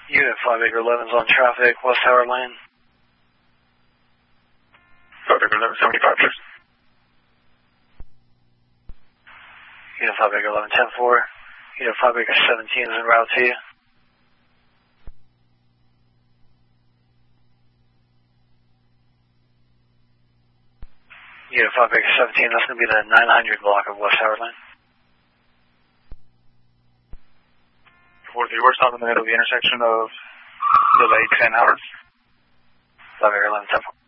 Unit 5 Acre 11's on traffic, West Tower Lane. 5 Acre 11, 75, please. Unit 5 Acre 11, 10-4. Unit 5 Acre 17 is en route to you. Unit 5 Acre 17, that's going to be the 900 block of West Tower Lane. 4-3, we're stopping in the middle of the intersection of the late 10 hours. 5 Acre 11, 10-4.